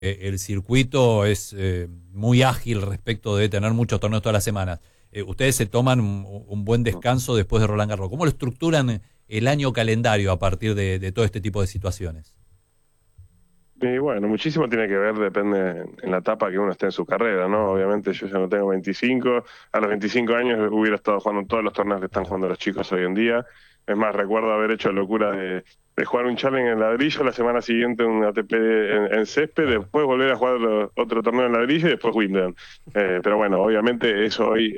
el circuito es muy ágil respecto de tener muchos torneos todas las semanas. Ustedes se toman un buen descanso después de Roland Garros. ¿Cómo lo estructuran el año calendario a partir de todo este tipo de situaciones? Y bueno, muchísimo tiene que ver, depende en la etapa que uno esté en su carrera, ¿no? Obviamente yo ya no tengo 25, a los 25 años hubiera estado jugando todos los torneos que están jugando los chicos hoy en día. Es más, recuerdo haber hecho locura de jugar un challenge en ladrillo, la semana siguiente un ATP en césped, después volver a jugar otro torneo en ladrillo y después Wimbledon. Pero bueno, obviamente eso hoy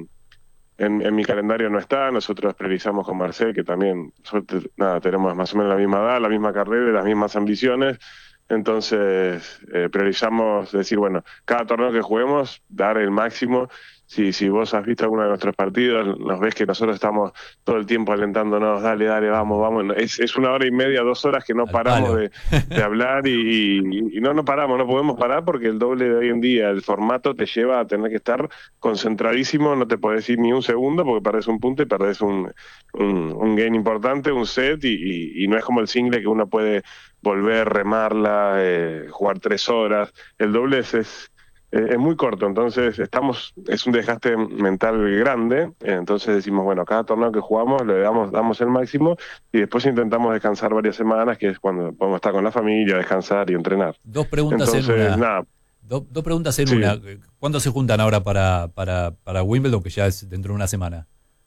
en mi calendario no está. Nosotros priorizamos con Marcel, que también nada, tenemos más o menos la misma edad, la misma carrera y las mismas ambiciones. Entonces priorizamos decir, bueno, cada torneo que juguemos, dar el máximo. Si vos has visto alguno de nuestros partidos, nos ves que nosotros estamos todo el tiempo alentándonos, dale, vamos. Es 1 hora y media, 2 horas que no paramos de hablar y no paramos, no podemos parar porque el doble de hoy en día, el formato te lleva a tener que estar concentradísimo, no te podés ir ni un segundo porque perdés un punto y perdés un game importante, un set y no es como el single que uno puede volver, remarla, jugar 3 horas. El doble es muy corto, entonces es un desgaste mental grande. Entonces decimos, bueno, cada torneo que jugamos le damos el máximo y después intentamos descansar varias semanas, que es cuando podemos estar con la familia, descansar y entrenar. Dos preguntas entonces, en una. Nada. Dos preguntas en Sí. una. ¿Cuándo se juntan ahora para Wimbledon, que ya es dentro de una semana?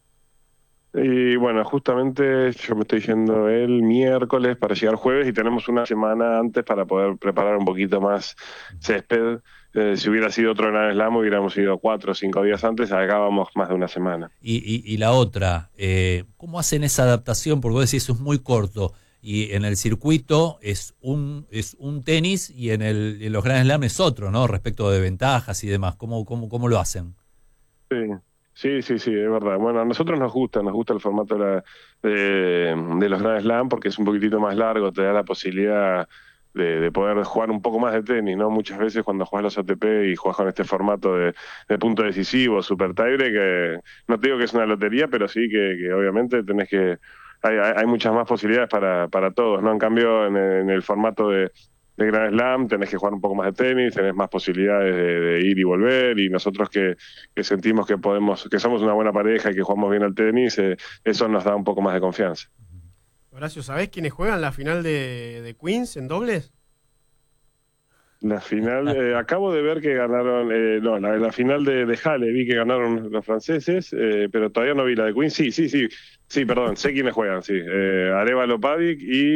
Y bueno, justamente yo me estoy yendo el miércoles para llegar jueves y tenemos una semana antes para poder preparar un poquito más césped. Si hubiera sido otro Grand Slam hubiéramos ido 4 o 5 días antes, acá vamos más de una semana. Y la otra, ¿cómo hacen esa adaptación? Porque vos decís, eso es muy corto. Y en el circuito es un tenis y en los Grand Slam es otro, ¿no? Respecto de ventajas y demás. ¿Cómo lo hacen? Sí, es verdad. Bueno, a nosotros nos gusta el formato de los Grand Slam porque es un poquitito más largo, te da la posibilidad de poder jugar un poco más de tenis, ¿no? Muchas veces cuando juegas los ATP y juegas con este formato de punto decisivo, super tiebreak, que no te digo que es una lotería, pero sí que obviamente tenés que... Hay muchas más posibilidades para todos, ¿no? En cambio, en el formato de Grand Slam tenés que jugar un poco más de tenis, tenés más posibilidades de ir y volver, y nosotros que sentimos que somos una buena pareja y que jugamos bien al tenis, eso nos da un poco más de confianza. Horacio, ¿sabés quiénes juegan la final de Queens en dobles? La final, acabo de ver que ganaron, la final de Halle, vi que ganaron los franceses, pero todavía no vi la de Queens. Sí, perdón, sé quiénes juegan, sí. Arévalo Pavic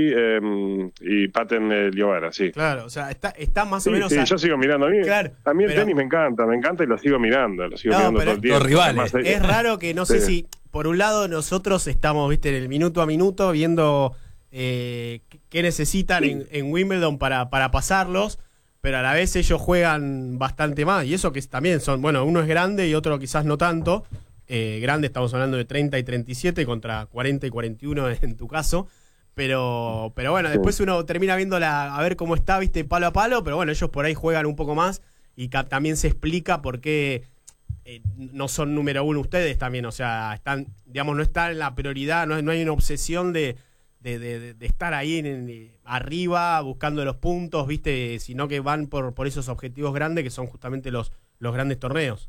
y Paten Liovara, sí. Claro, o sea, está más o menos... Sí, yo sigo mirando. A mí el tenis me encanta y lo sigo mirando todo el tiempo. Los rivales. Es raro que no sé si, por un lado, nosotros estamos, viste, en el minuto a minuto viendo qué necesitan en Wimbledon para pasarlos, pero a la vez ellos juegan bastante más, y eso que también son, bueno, uno es grande y otro quizás no tanto. Grande estamos hablando de 30 y 37 contra 40 y 41 en tu caso, pero bueno, después uno termina viendo a ver cómo está, viste, palo a palo, pero bueno, ellos por ahí juegan un poco más y también se explica por qué no son número uno ustedes también, o sea, están, digamos, no están en la prioridad, no hay una obsesión de estar ahí arriba buscando los puntos, viste, sino que van por esos objetivos grandes que son justamente los grandes torneos.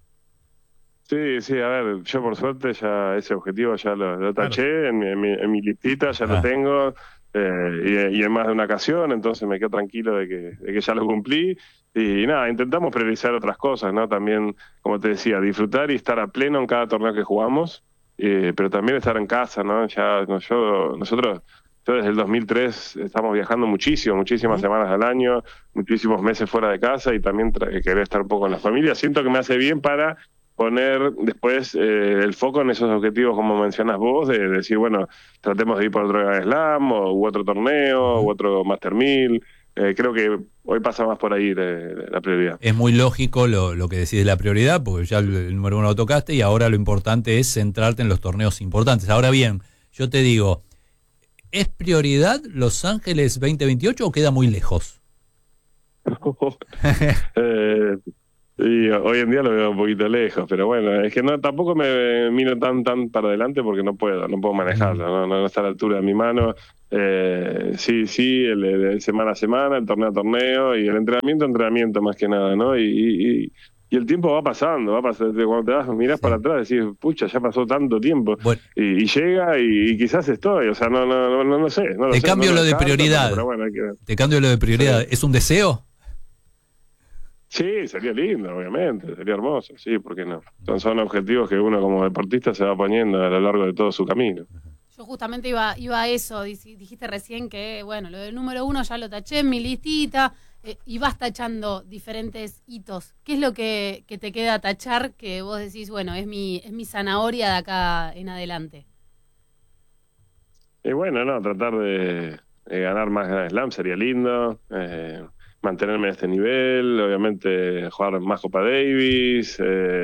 Sí, a ver, yo por suerte ya ese objetivo ya lo taché en mi listita, ya lo tengo, y en más de una ocasión, entonces me quedo tranquilo de que ya lo cumplí. Y nada, intentamos priorizar otras cosas, ¿no? También, como te decía, disfrutar y estar a pleno en cada torneo que jugamos, pero también estar en casa, ¿no? Yo desde el 2003 estamos viajando muchísimas semanas al año, muchísimos meses fuera de casa y también querer estar un poco con la familia. Siento que me hace bien para poner después el foco en esos objetivos, como mencionas vos, de decir, bueno, tratemos de ir por otro Grand Slam u otro torneo u otro Master 1000. Creo que hoy pasa más por ahí la prioridad. Es muy lógico lo que decís de la prioridad, porque ya el número uno lo tocaste y ahora lo importante es centrarte en los torneos importantes. Ahora bien, yo te digo, ¿es prioridad Los Ángeles 2028 o queda muy lejos? Y hoy en día lo veo un poquito lejos, pero bueno, es que no tampoco me miro tan para adelante porque no puedo manejarlo, no está a la altura de mi mano. Sí, el semana a semana, el torneo a torneo y el entrenamiento más que nada, ¿no? Y el tiempo va pasando, cuando te vas, mirás para atrás, decís, pucha, ya pasó tanto tiempo. Bueno, Y llega y quizás estoy, o sea, no sé. te cambio lo de prioridad. Pero bueno, Te cambio lo de prioridad. Sí. ¿Es un deseo? Sí, sería lindo, obviamente, sería hermoso, sí, ¿por qué no? Son objetivos que uno como deportista se va poniendo a lo largo de todo su camino. Yo justamente iba a eso, dijiste recién que, bueno, lo del número 1 ya lo taché en mi listita, y vas tachando diferentes hitos. ¿Qué es lo que te queda tachar que vos decís, bueno, es mi zanahoria de acá en adelante? Y bueno, no, tratar de ganar más Grand Slam sería lindo, mantenerme en este nivel, obviamente jugar más Copa Davis,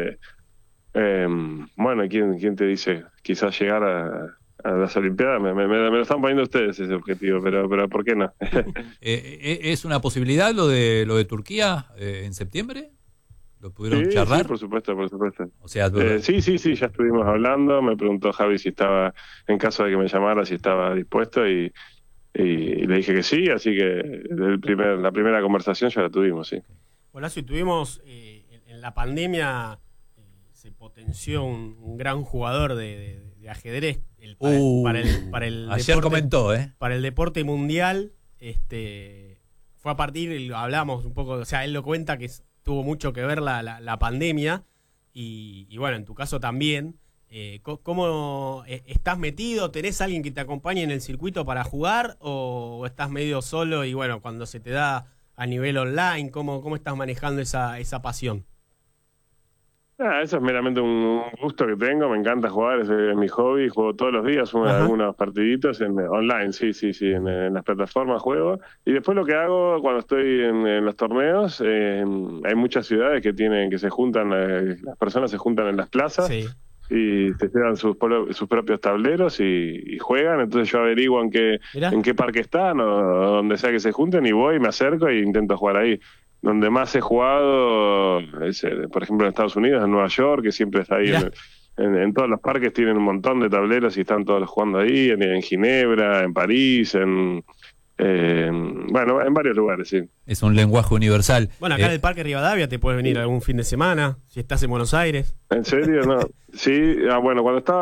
bueno, ¿quién te dice? Quizás llegar a las Olimpiadas, me lo están poniendo ustedes ese objetivo, pero ¿por qué no? ¿Es una posibilidad lo de Turquía en septiembre? ¿Lo pudieron charlar? Sí, por supuesto. O sea, Sí, ya estuvimos hablando, me preguntó Javi si estaba, en caso de que me llamara, si estaba dispuesto y le dije que sí, así que la primera conversación ya la tuvimos, sí. Horacio, tuvimos en la pandemia, se potenció un gran jugador de ajedrez para el ayer deporte, comentó, para el deporte mundial. Fue a partir, hablamos un poco, o sea, él lo cuenta que tuvo mucho que ver la pandemia y bueno, en tu caso también. ¿Cómo estás metido? ¿Tenés alguien que te acompañe en el circuito para jugar o estás medio solo y bueno, cuando se te da a nivel online, ¿cómo estás manejando esa pasión? Eso es meramente un gusto que tengo, me encanta jugar, es mi hobby, juego todos los días algunos partiditos online, sí, en las plataformas juego. Y después lo que hago cuando estoy en los torneos, hay muchas ciudades que se juntan, las personas se juntan en las plazas. Sí. Y se llevan sus propios tableros y juegan, entonces yo averiguo en qué parque están o donde sea que se junten y voy, me acerco e intento jugar ahí. Donde más he jugado es, por ejemplo, en Estados Unidos, en Nueva York, que siempre está ahí en todos los parques, tienen un montón de tableros y están todos jugando ahí, en Ginebra, en París, bueno, en varios lugares, sí. Es un lenguaje universal. Bueno, acá en el Parque Rivadavia te puedes venir algún fin de semana, si estás en Buenos Aires. ¿En serio? No. Sí, bueno,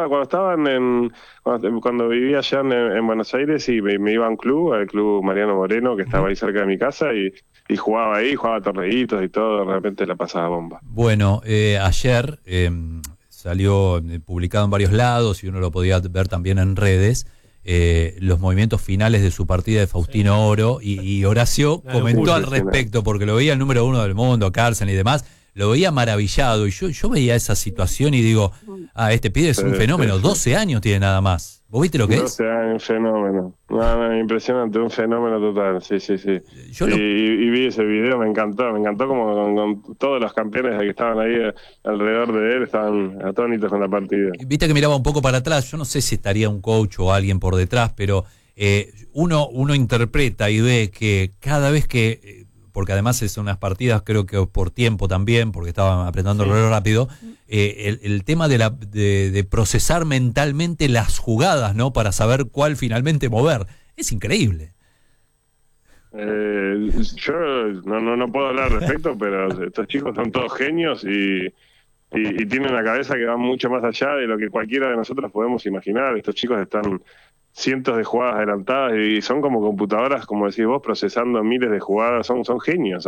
cuando vivía allá en Buenos Aires, sí, me iba a un club, al Club Mariano Moreno, que estaba ahí cerca de mi casa, y jugaba ahí, jugaba torneitos y todo, realmente la pasaba bomba. Bueno, ayer salió publicado en varios lados y uno lo podía ver también en redes, los movimientos finales de su partida de Faustino Oro, y Horacio comentó al respecto, porque lo veía el número 1 del mundo, Carlsen y demás, lo veía maravillado, y yo veía esa situación y digo, este pibe es un fenómeno, 12 años tiene nada más. ¿Vos viste lo que 12 años, un fenómeno. No, impresionante, un fenómeno total, sí. Y vi ese video, me encantó como con todos los campeones que estaban ahí alrededor de él, estaban atónitos con la partida. Viste que miraba un poco para atrás, yo no sé si estaría un coach o alguien por detrás, pero uno interpreta y ve que cada vez que, porque además son unas partidas creo que por tiempo también, porque estaban apretando el reloj rápido, el tema de procesar mentalmente las jugadas, ¿no? Para saber cuál finalmente mover, es increíble. Yo no puedo hablar al respecto, pero estos chicos son todos genios y tienen una cabeza que va mucho más allá de lo que cualquiera de nosotros podemos imaginar. Estos chicos están cientos de jugadas adelantadas y son como computadoras, como decís vos, procesando miles de jugadas. Son genios.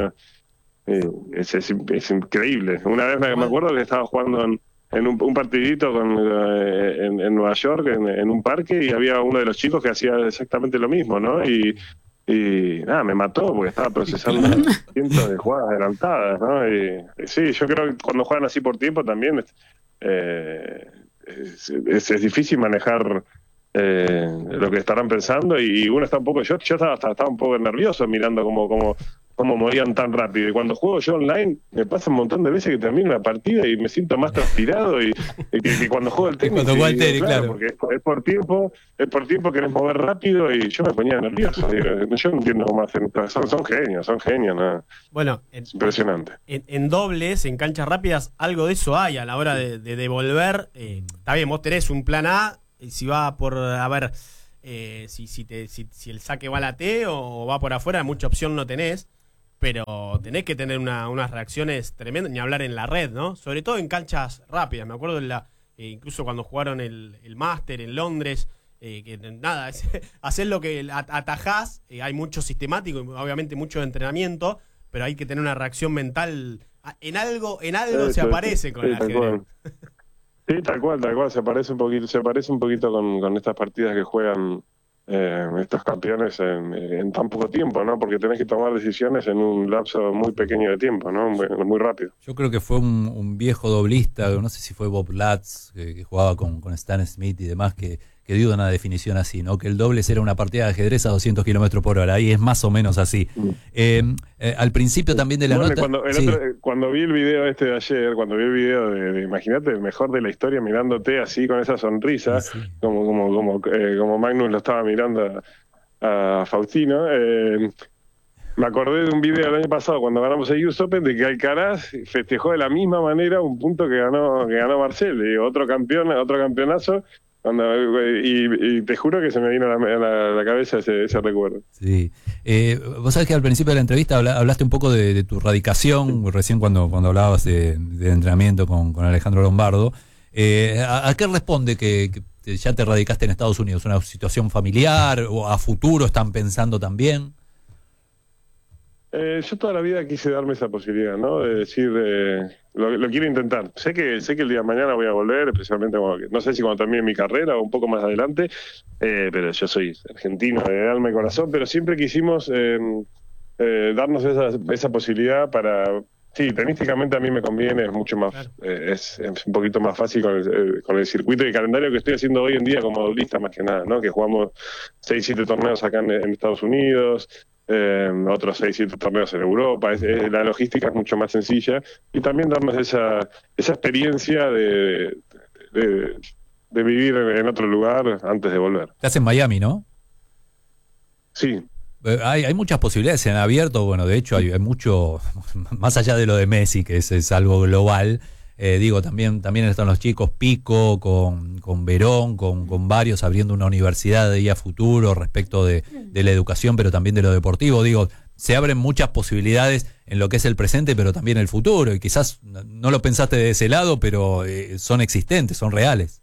Es increíble. Una vez me acuerdo que estaba jugando en un partidito en Nueva York, en un parque, y había uno de los chicos que hacía exactamente lo mismo, ¿no? Y nada, me mató porque estaba procesando cientos de jugadas adelantadas, ¿no? Y sí, yo creo que cuando juegan así por tiempo también es difícil manejar lo que estarán pensando, y uno está un poco, yo estaba un poco nervioso mirando cómo morían tan rápido, y cuando juego yo online me pasa un montón de veces que termino la partida y me siento más transpirado y que cuando juego el tenis, claro, porque es por tiempo, querés mover rápido, y yo me ponía nervioso. Yo no entiendo cómo hacen, son genios, ¿no? Bueno, es impresionante. En dobles, en canchas rápidas, algo de eso hay a la hora de devolver. Está bien, vos tenés un plan A, si va por, a ver, si el saque va a la T o va por afuera, mucha opción no tenés, pero tenés que tener unas reacciones tremendas, ni hablar en la red, ¿no? Sobre todo en canchas rápidas. Me acuerdo incluso cuando jugaron el Master en Londres, que nada, hacer lo que atajás, hay mucho sistemático, obviamente mucho entrenamiento, pero hay que tener una reacción mental. En algo se aparece con el ajedrez. Sí, tal cual, se parece un poquito con estas partidas que juegan estos campeones en tan poco tiempo, ¿no? Porque tenés que tomar decisiones en un lapso muy pequeño de tiempo, ¿no? Muy rápido. Yo creo que fue un viejo doblista, no sé si fue Bob Latz, que jugaba con Stan Smith y demás, que dio una definición así, ¿no? Que el dobles era una partida de ajedrez a 200 kilómetros por hora, y es más o menos así. Al principio también de la nota... Cuando vi el video de ayer, de imagínate, el mejor de la historia mirándote así con esa sonrisa, sí. como Magnus lo estaba mirando a Faustino, me acordé de un video del año pasado cuando ganamos el US Open, de que Alcaraz festejó de la misma manera un punto que ganó Marcel, y otro campeonazo. Y te juro que se me vino a la cabeza ese recuerdo. Sí. Vos sabés que al principio de la entrevista hablaste un poco de tu radicación, recién cuando hablabas de entrenamiento con Alejandro Lombardo. ¿A qué responde que ya te radicaste en Estados Unidos? ¿Una situación familiar o a futuro están pensando también? Yo toda la vida quise darme esa posibilidad, ¿no? De decir, lo quiero intentar. Sé que el día de mañana voy a volver, especialmente no sé si cuando termine mi carrera o un poco más adelante, pero yo soy argentino de alma y corazón, pero siempre quisimos darnos esa posibilidad para... Sí, tenísticamente a mí me conviene, es mucho más, claro. Es un poquito más fácil con el circuito y el calendario que estoy haciendo hoy en día como doblista más que nada, ¿no? Que jugamos 6-7 torneos acá en Estados Unidos, otros 6-7 torneos en Europa. La logística es mucho más sencilla, y también darnos esa experiencia de vivir en otro lugar antes de volver. Estás en Miami, ¿no? Sí. Hay muchas posibilidades, se han abierto, bueno, de hecho hay mucho, más allá de lo de Messi, que es algo global, también están los chicos Pico, con Verón, con varios abriendo una universidad de ahí a futuro respecto de la educación, pero también de lo deportivo. Se abren muchas posibilidades en lo que es el presente, pero también el futuro, y quizás no lo pensaste de ese lado, pero son existentes, son reales.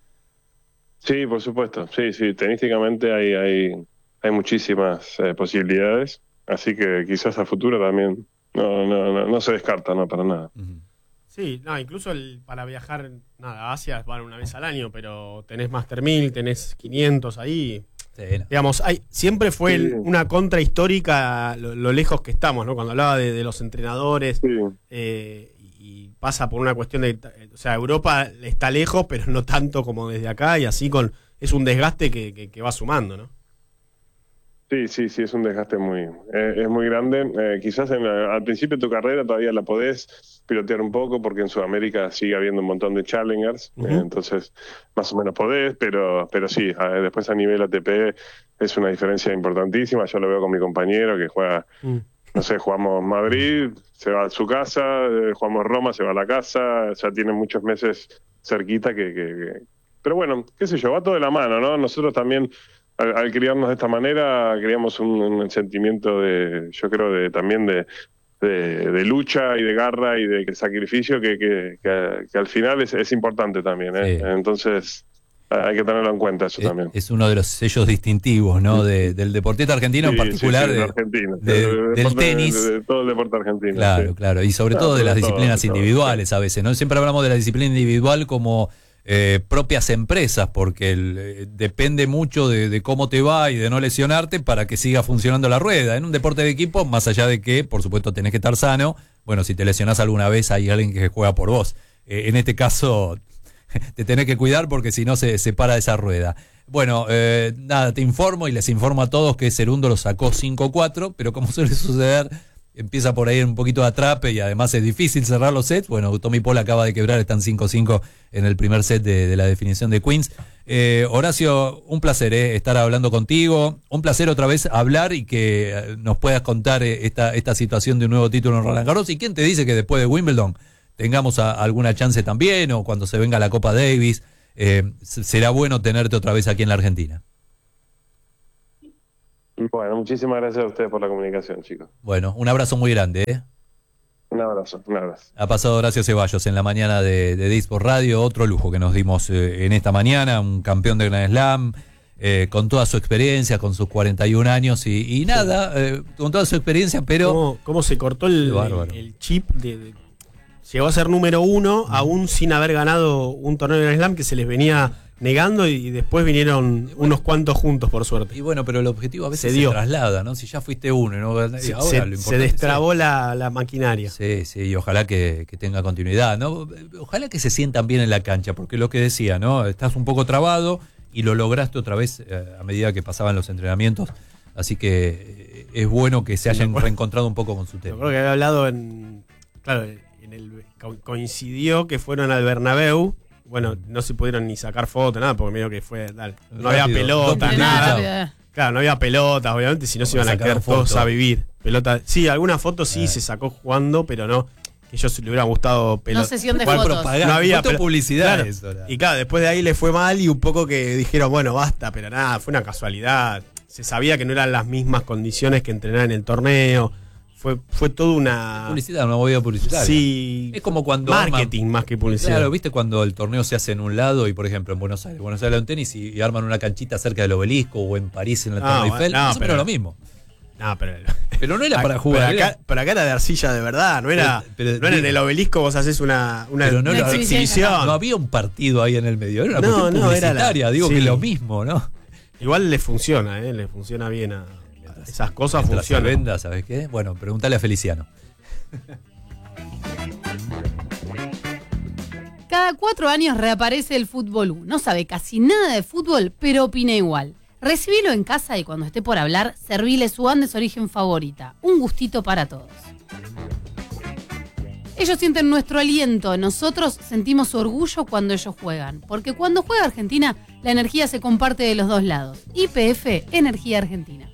Sí, por supuesto, sí, tenísticamente hay muchísimas posibilidades, así que quizás a futuro también no se descarta, no, para nada. Sí, incluso para viajar a Asia van una vez al año, pero tenés Master 1000, tenés 500 ahí. Sí, no. Digamos, siempre fue una contra histórica lo lejos que estamos, ¿no? Cuando hablaba de los entrenadores, y pasa por una cuestión o sea, Europa está lejos, pero no tanto como desde acá, y así es un desgaste que va sumando, ¿no? Sí, es un desgaste es muy grande. Quizás al principio de tu carrera todavía la podés pilotear un poco, porque en Sudamérica sigue habiendo un montón de challengers, entonces más o menos podés, pero sí, después a nivel ATP es una diferencia importantísima. Yo lo veo con mi compañero que juega, no sé, jugamos Madrid, se va a su casa, jugamos Roma, se va a la casa, ya tiene muchos meses cerquita pero bueno, qué sé yo, va todo de la mano, ¿no? Nosotros también... Al criarnos de esta manera, creamos un sentimiento yo creo, también de lucha y de garra y de sacrificio que al final es importante también, ¿eh? Sí. Entonces hay que tenerlo en cuenta eso también. Es uno de los sellos distintivos, ¿no? Del deportista argentino, en particular del tenis. De todo el deporte argentino. Claro. Y sobre todo de las disciplinas individuales a veces, ¿no? Siempre hablamos de la disciplina individual como... propias empresas, porque depende mucho de cómo te va y de no lesionarte para que siga funcionando la rueda. En un deporte de equipo, más allá de que, por supuesto, tenés que estar sano, bueno, si te lesionás alguna vez hay alguien que juega por vos. En este caso, te tenés que cuidar porque si no se para esa rueda. Bueno, nada, te informo y les informo a todos que Cerundo lo sacó 5-4, pero como suele suceder, empieza por ahí un poquito de atrape y además es difícil cerrar los sets. Bueno, Tommy Paul acaba de quebrar, están 5-5 en el primer set de la definición de Queens. Horacio, un placer estar hablando contigo, un placer otra vez hablar y que nos puedas contar esta situación de un nuevo título en Roland Garros. ¿Y quién te dice que después de Wimbledon tengamos alguna chance también, o cuando se venga la Copa Davis? Será bueno tenerte otra vez aquí en la Argentina. Bueno, muchísimas gracias a ustedes por la comunicación, chicos. Bueno, un abrazo muy grande. Un abrazo, un abrazo. Ha pasado Horacio Ceballos en la mañana de Disport Radio, otro lujo que nos dimos en esta mañana, un campeón de Grand Slam, con toda su experiencia, con sus 41 años y nada, con toda su experiencia, pero... ¿Cómo se cortó el chip llegó a ser número 1, aún sin haber ganado un torneo de Grand Slam que se les venía negando, y después vinieron unos cuantos juntos, por suerte. Y bueno, pero el objetivo a veces se traslada, ¿no? Si ya fuiste uno y no ganaste, ahora lo importante se destrabó la maquinaria. Sí, y ojalá que tenga continuidad, ¿no? Ojalá que se sientan bien en la cancha, porque lo que decía, ¿no? Estás un poco trabado y lo lograste otra vez a medida que pasaban los entrenamientos, así que es bueno que se hayan reencontrado un poco con su tema. Yo creo que había hablado coincidió que fueron al Bernabéu. Bueno, no se pudieron ni sacar fotos, nada, porque medio que fue... no había pelotas, nada. Claro, no había pelotas, obviamente, si no se iban a quedar todos a vivir. Pelota, sí, algunas fotos sí se sacó jugando, pero no, que ellos le hubiera gustado pelota. No sesión de fotos. No había publicidad. Claro. Eso, y claro, después de ahí le fue mal y un poco que dijeron, bueno, basta, pero nada, fue una casualidad. Se sabía que no eran las mismas condiciones que entrenar en el torneo. Fue toda una... Publicidad, una movida publicitaria. Sí. Es como cuando... Marketing más que publicidad. Claro, ¿viste cuando el torneo se hace en un lado y, por ejemplo, en Buenos Aires en tenis y arman una canchita cerca del Obelisco, o en París en la Torre Eiffel? No, pero lo mismo. No, pero no era para jugar. Pero acá era de arcilla de verdad, no era en el Obelisco vos haces una exhibición. No había un partido ahí en el medio, era una cuestión publicitaria, digo que es lo mismo, ¿no? Igual le funciona bien a... Esas cosas funcionan. Venda, ¿sabes qué? Bueno, pregúntale a Feliciano. Cada 4 años reaparece el Fútbol U. No sabe casi nada de fútbol, pero opina igual. Recibilo en casa y cuando esté por hablar, servile su Andes Origen favorita. Un gustito para todos. Ellos sienten nuestro aliento, nosotros sentimos su orgullo cuando ellos juegan. Porque cuando juega Argentina, la energía se comparte de los dos lados. YPF, Energía Argentina.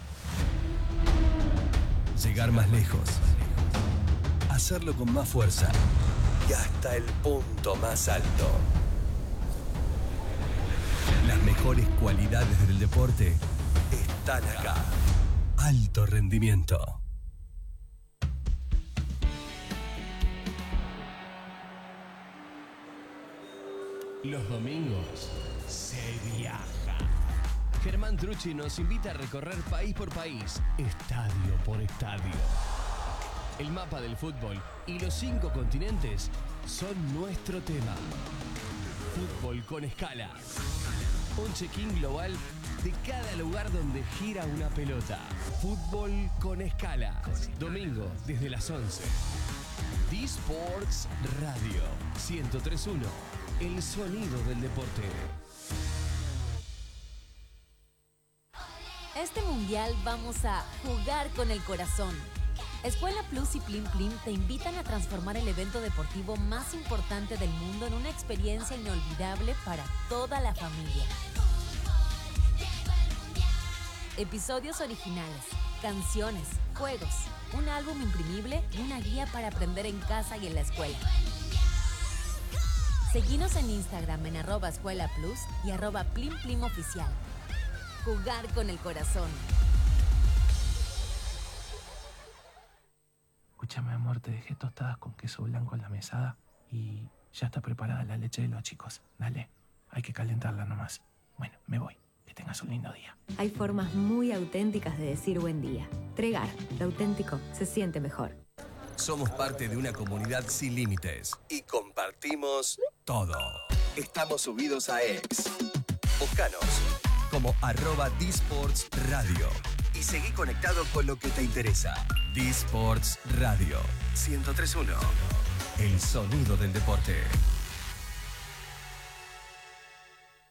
Llegar más lejos, hacerlo con más fuerza y hasta el punto más alto. Las mejores cualidades del deporte están acá. Alto rendimiento. Los domingos se viaja. Germán Trucci nos invita a recorrer país por país, estadio por estadio. El mapa del fútbol y los 5 continentes son nuestro tema. Fútbol con escala. Un check-in global de cada lugar donde gira una pelota. Fútbol con escala. Domingo desde las 11. Disports Radio 103.1. El sonido del deporte. Este mundial vamos a jugar con el corazón. Escuela Plus y Plim Plim te invitan a transformar el evento deportivo más importante del mundo en una experiencia inolvidable para toda la familia. Episodios originales, canciones, juegos, un álbum imprimible y una guía para aprender en casa y en la escuela. Seguinos en Instagram en @escuelaplus y @plimplimoficial. Jugar con el corazón. Escúchame, amor, te dejé tostadas con queso blanco en la mesada y ya está preparada la leche de los chicos. Dale, hay que calentarla nomás. Bueno, me voy. Que tengas un lindo día. Hay formas muy auténticas de decir buen día. Tregar, lo auténtico se siente mejor. Somos parte de una comunidad sin límites y compartimos todo. Estamos subidos a X. Búscanos como @Disports Radio y seguí conectado con lo que te interesa. Disports Radio 103.1. El sonido del deporte.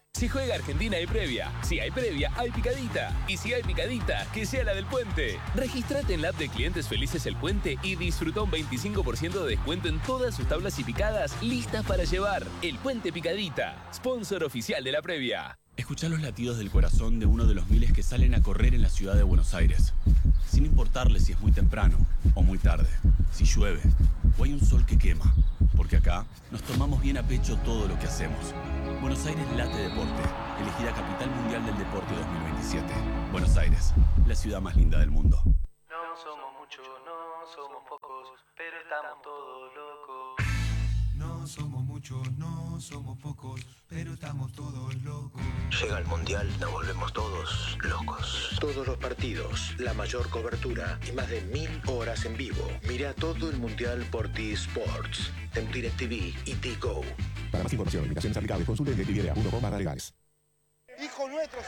Si juega Argentina hay previa. Si hay previa, hay picadita. Y si hay picadita, que sea la del Puente. Regístrate en la app de Clientes Felices El Puente y disfruta un 25% de descuento en todas sus tablas y picadas listas para llevar. El Puente Picadita, sponsor oficial de la previa. Escuchá los latidos del corazón de uno de los miles que salen a correr en la ciudad de Buenos Aires. Sin importarle si es muy temprano o muy tarde, si llueve o hay un sol que quema. Porque acá nos tomamos bien a pecho todo lo que hacemos. Buenos Aires late deporte, elegida Capital Mundial del Deporte 2027. Buenos Aires, la ciudad más linda del mundo. No somos muchos, no somos pocos, pero estamos todos locos. No somos muchos, no somos pocos, pero estamos todos locos. Llega el Mundial, nos volvemos todos locos. Todos los partidos, la mayor cobertura y más de 1000 horas en vivo. Mira todo el Mundial por T-Sports, en DirecTV y T-Go. Para más información, limitaciones aplicables, consulte en DirecTV.com/legales. Hijos nuestros.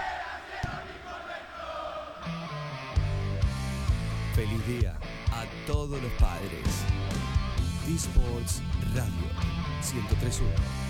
Feliz día a todos los padres. T-Sports Radio 103.1.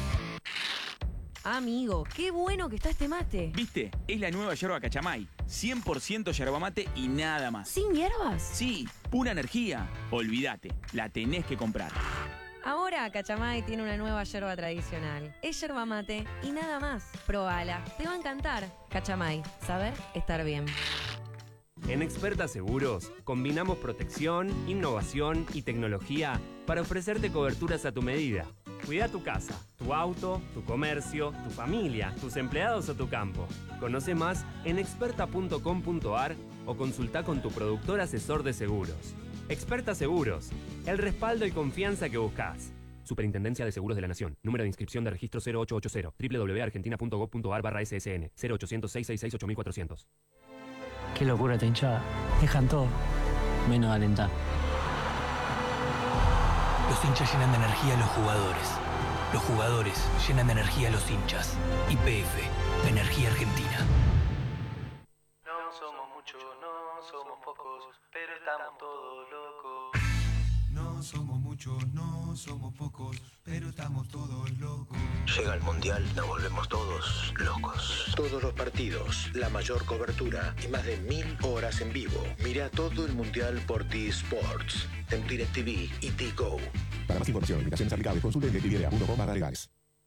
Amigo, qué bueno que está este mate. ¿Viste? Es la nueva yerba Cachamay. 100% yerba mate y nada más. ¿Sin hierbas? Sí, pura energía. Olvídate, la tenés que comprar. Ahora Cachamay tiene una nueva yerba tradicional. Es yerba mate y nada más. Probala, te va a encantar. Cachamay, saber estar bien. En Experta Seguros, combinamos protección, innovación y tecnología para ofrecerte coberturas a tu medida. Cuida tu casa, tu auto, tu comercio, tu familia, tus empleados o tu campo. Conoce más en experta.com.ar o consulta con tu productor asesor de seguros. Experta Seguros, el respaldo y confianza que buscas. Superintendencia de Seguros de la Nación. Número de inscripción de registro 0880. www.argentina.gov.ar/ssn. 0800-666-8400. Qué locura esta hinchada. Dejan todo, menos alentar. Los hinchas llenan de energía a los jugadores. Los jugadores llenan de energía a los hinchas. YPF, Energía Argentina. No somos muchos, no somos pocos, pero estamos todos locos. No somos muchos, no somos pocos, pero estamos todos locos. Llega el Mundial, nos volvemos todos locos. Todos los partidos, la mayor cobertura y más de 1000 horas en vivo. Mira todo el Mundial por T-Sports, en DirecTV y T-Go. Para más información, limitaciones aplicables, consulte en DirecTV.com/legales.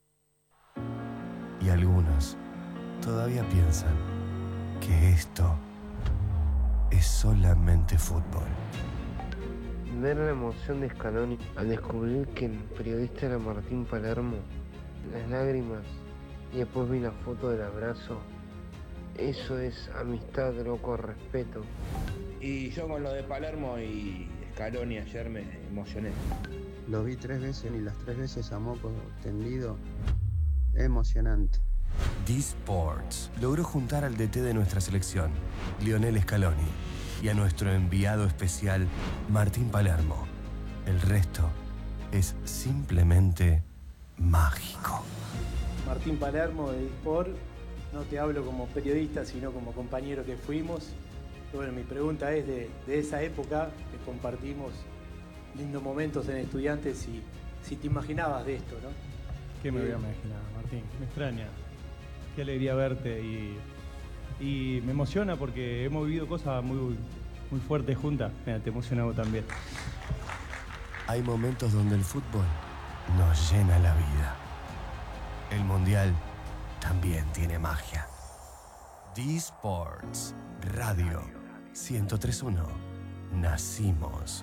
Y algunos todavía piensan que esto es solamente fútbol. Ver la emoción de Scaloni al descubrir que el periodista era Martín Palermo, las lágrimas y después vi la foto del abrazo. Eso es amistad, loco, respeto. Y yo con lo de Palermo y Scaloni ayer me emocioné. Lo vi 3 veces y las 3 veces a moco tendido. Emocionante. T-Sports logró juntar al DT de nuestra selección, Lionel Scaloni, y a nuestro enviado especial, Martín Palermo. El resto es simplemente mágico. Martín Palermo de T-Sport, no te hablo como periodista, sino como compañero que fuimos. Y bueno, mi pregunta es de esa época que compartimos lindos momentos en Estudiantes, si te imaginabas de esto, ¿no? ¿Qué me voy a imaginar, Martín? Me extraña. Qué alegría verte y me emociona porque hemos vivido cosas muy fuertes juntas. Mira, te emociona vos también. Hay momentos donde el fútbol nos llena la vida. El Mundial también tiene magia. T-Sports Radio 103.1. Nacimos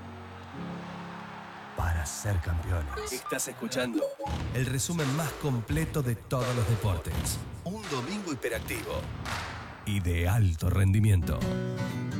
para ser campeones. Estás escuchando el resumen más completo de todos los deportes. Un domingo hiperactivo y de alto rendimiento.